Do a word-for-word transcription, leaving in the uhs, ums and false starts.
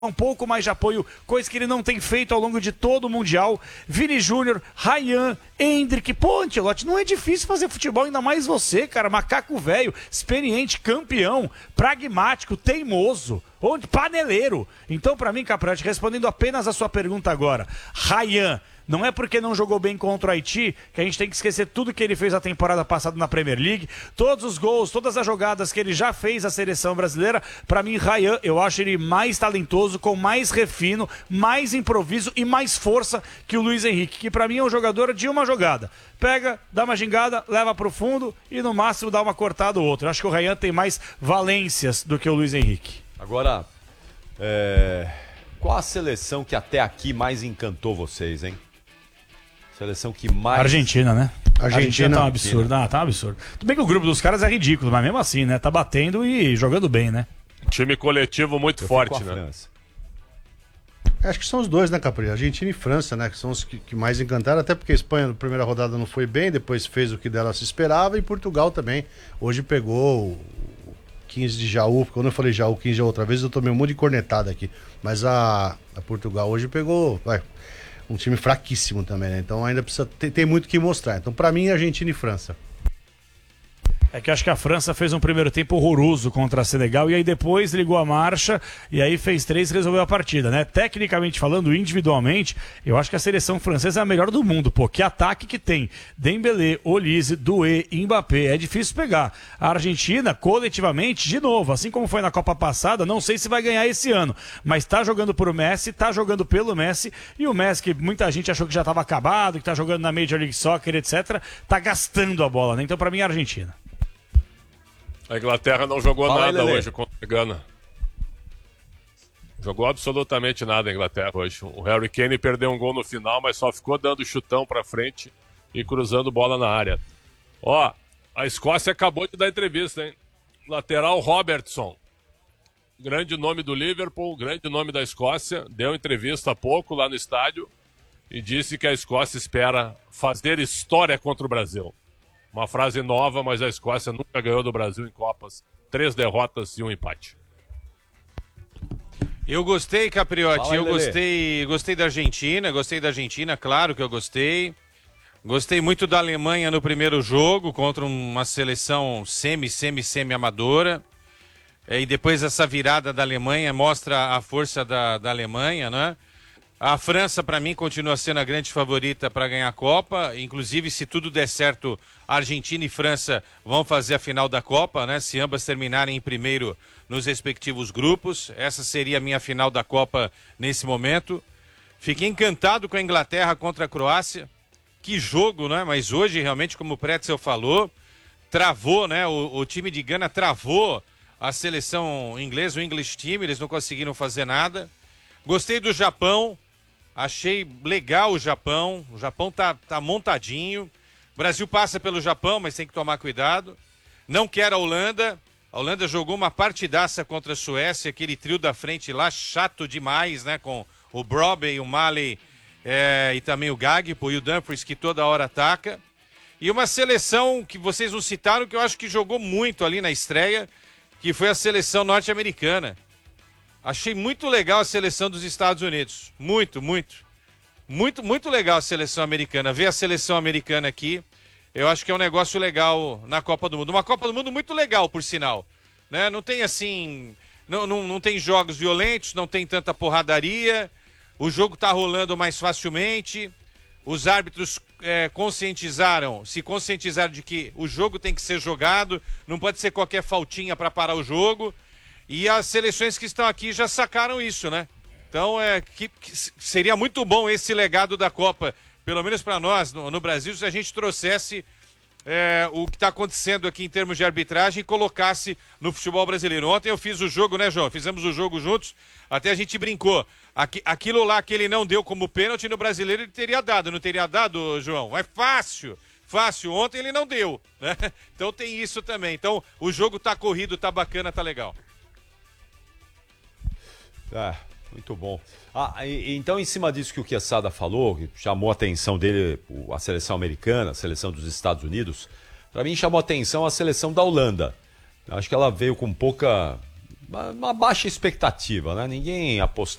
um pouco mais de apoio, coisa que ele não tem feito ao longo de todo o Mundial. Vini Júnior, Ryan, Endrick. Pô, Ancelotti, não é difícil fazer futebol, ainda mais você, cara. Macaco velho, experiente, campeão, pragmático, teimoso, onde paneleiro. Então, pra mim, Caprati, respondendo apenas a sua pergunta agora, Ryan, não é porque não jogou bem contra o Haiti que a gente tem que esquecer tudo que ele fez a temporada passada na Premier League, todos os gols, todas as jogadas que ele já fez à seleção brasileira. Pra mim, Ryan, eu acho ele mais talentoso, com mais refino, mais improviso e mais força que o Luiz Henrique, que pra mim é um jogador de uma jogada. Pega, dá uma gingada, leva pro fundo e no máximo dá uma cortada ou outra. Eu acho que o Ryan tem mais valências do que o Luiz Henrique. Agora, é... qual a seleção que até aqui mais encantou vocês, hein? Seleção que mais... Argentina, né? Argentina, Argentina tá um absurdo. Ah, tá um absurdo. Tudo bem que o grupo dos caras é ridículo, mas mesmo assim, né? Tá batendo e jogando bem, né? Time coletivo muito Eu forte, né? né? Acho que são os dois, né, Capri? Argentina e França, né? Que são os que, que mais encantaram, até porque a Espanha na primeira rodada não foi bem, depois fez o que dela se esperava, e Portugal também. Hoje pegou o quinze de Jaú, quando eu falei Jaú, quinze de outra vez, eu tomei um monte de cornetada aqui. Mas a, a Portugal hoje pegou... Vai, um time fraquíssimo também, né? Então ainda precisa tem, tem muito que mostrar. Então, pra mim, Argentina e França. É que eu acho que a França fez um primeiro tempo horroroso contra a Senegal e aí depois ligou a marcha e aí fez três e resolveu a partida, né? Tecnicamente falando, individualmente, eu acho que a seleção francesa é a melhor do mundo, pô. Que ataque que tem. Dembélé, Olise, Doué, Mbappé. É difícil pegar. A Argentina, coletivamente, de novo, assim como foi na Copa passada, não sei se vai ganhar esse ano, mas tá jogando por Messi, tá jogando pelo Messi, e o Messi, que muita gente achou que já tava acabado, que tá jogando na Major League Soccer, etcétera, tá gastando a bola, né? Então, pra mim, a Argentina. A Inglaterra não jogou Fala nada aí, hoje contra a Gana. Jogou absolutamente nada a Inglaterra hoje. O Harry Kane perdeu um gol no final, mas só ficou dando chutão pra frente e cruzando bola na área. Ó, a Escócia acabou de dar entrevista, hein? Lateral Robertson, grande nome do Liverpool, grande nome da Escócia, deu entrevista há pouco lá no estádio e disse que a Escócia espera fazer história contra o Brasil. Uma frase nova, mas a Escócia nunca ganhou do Brasil em Copas. Três derrotas e um empate. Eu gostei, Capriotti. Fala aí, eu Lelê. gostei, gostei da Argentina, gostei da Argentina, claro que eu gostei. Gostei muito da Alemanha no primeiro jogo, contra uma seleção semi, semi, semi-amadora. E depois essa virada da Alemanha mostra a força da, da Alemanha, né? A França, para mim, continua sendo a grande favorita para ganhar a Copa. Inclusive, se tudo der certo, Argentina e França vão fazer a final da Copa, né? Se ambas terminarem em primeiro nos respectivos grupos. Essa seria a minha final da Copa nesse momento. Fiquei encantado com a Inglaterra contra a Croácia. Que jogo, né? Mas hoje, realmente, como o Pretzel falou, travou, né? O, o time de Gana travou a seleção inglesa, o English Team. Eles não conseguiram fazer nada. Gostei do Japão. Achei legal o Japão, o Japão tá, tá montadinho. O Brasil passa pelo Japão, mas tem que tomar cuidado. Não quero a Holanda. A Holanda jogou uma partidaça contra a Suécia, aquele trio da frente lá, chato demais, né? Com o Brobbey, o Malley é, e também o Gagpo e o Dumfries, que toda hora ataca. E uma seleção que vocês não citaram, que eu acho que jogou muito ali na estreia, que foi a seleção norte-americana. Achei muito legal a seleção dos Estados Unidos. Muito, muito. Muito, muito legal a seleção americana. Ver a seleção americana aqui, eu acho que é um negócio legal na Copa do Mundo. Uma Copa do Mundo muito legal, por sinal. Né? Não tem assim... Não, não, não tem jogos violentos, não tem tanta porradaria. O jogo tá rolando mais facilmente. Os árbitros é, conscientizaram, se conscientizaram de que o jogo tem que ser jogado. Não pode ser qualquer faltinha para parar o jogo. E as seleções que estão aqui já sacaram isso, né? Então, é, que, que seria muito bom esse legado da Copa, pelo menos para nós, no, no Brasil, se a gente trouxesse é, o que está acontecendo aqui em termos de arbitragem e colocasse no futebol brasileiro. Ontem eu fiz o jogo, né, João? Fizemos o jogo juntos, até a gente brincou. Aqui, aquilo lá que ele não deu como pênalti no brasileiro, ele teria dado, não teria dado, João? É fácil. Fácil, ontem ele não deu, né? Então tem isso também. Então o jogo tá corrido, tá bacana, tá legal. Ah, muito bom. Ah, e, então, em cima disso que o Quesada falou, que chamou a atenção dele, a seleção americana, a seleção dos Estados Unidos, para mim chamou a atenção a seleção da Holanda. Acho que ela veio com pouca, uma, uma baixa expectativa, né? Ninguém apostava